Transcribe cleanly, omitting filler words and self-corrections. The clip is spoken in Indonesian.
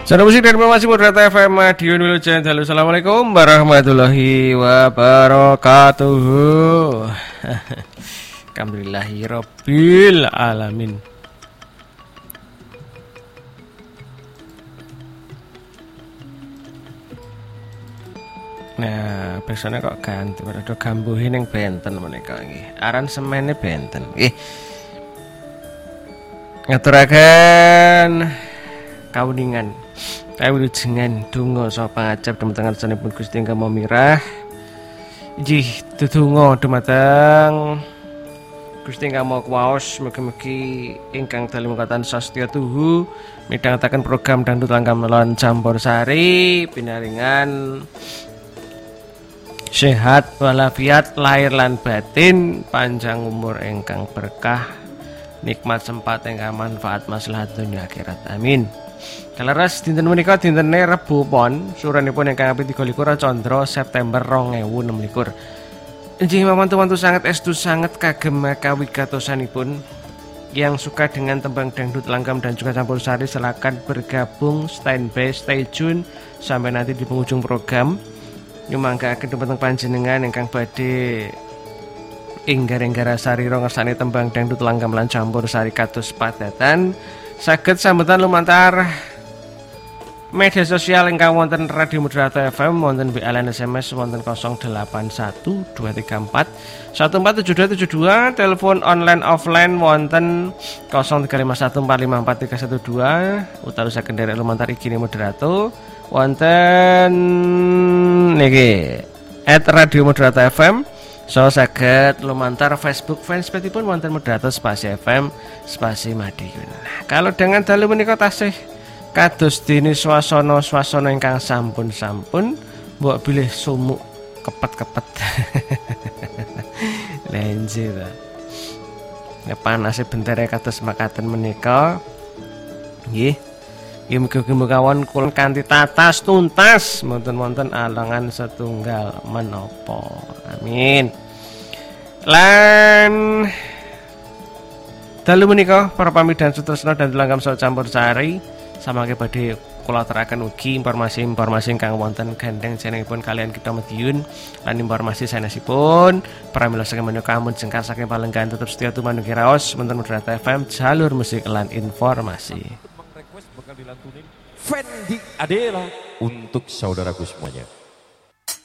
Saudara musik dan informasi Moderata FM Madiun Wilujeng. Halo, assalamualaikum warahmatullahi wabarakatuh. Alhamdulillahirabbil alamin. Nah, besoknya kok ganti pada gambuhin yang benten menika nggih. Aransemene benten. Nggih. Ngaturaken kauningan kawilujengan donga saha pangajap dumateng arsanipun Gusti Ingkang Maha Mirah. Inggih dedonga dumateng Gusti Ingkang Maha Kuwaos, mugi-mugi ingkang dalem katan sastya tuhu midhangetaken program dangdut langgam lan campursari pinaringan sehat walafiat lahir lan batin, panjang umur ingkang berkah, nikmat sempat ingkang manfaat maslahat dunya akhirat. Amin. Kaleres dinten menika dinten Rebo Pon, suranipun ingkang kaping 23 Candra September 2026. Inggih mantu-mantu sangat estu sangat kagem kawigatosanipun. Yang suka dengan tembang dangdut langgam dan juga campursari silakan bergabung, standby, stay tune sampai nanti di penghujung program. Nyumangkaken dumateng panjenengan ingkang badhe inggar-inggar sarira ngersani tembang dangdut langgam lan campursari kados padatan. Saged sambutan lumantar media sosial ingkang wonten Radio Moderata FM, wonten WA lan SMS wonten 088234 147272, telepon online offline wonten 0351454312, utawi saged nderek lumantar IG Moderato wonten niki @Radio Moderata FM. So saged lumantar Facebook fanspage-ipun wonten Moderata Spasi FM Spasi Madiun. Nah, kalau dengan dalu menika tasih kados dene swasana ingkang sampun-sampun mbok bilih sumuk kepet-kepet. Lenje ta. Nek panase bentere kados makaten menika nggih. Ya muga-muga kawon kula kanthi tatas tuntas wonten alangan setunggal menapa. Amin. Lan dalu menika para pamidan sutresna dan langgam saha campursari samangke badhe kula aturaken ugi informasi-informasi ingkang wonten gandeng jenengipun kalian kita Madiun lan informasi sanesipun pramila saking menika amun jengkar saking palenggan tetep setia tumanunggi raos wonten Moderata FM jalur musik lan informasi. Dilantunin Fendi Adela untuk saudaraku semuanya.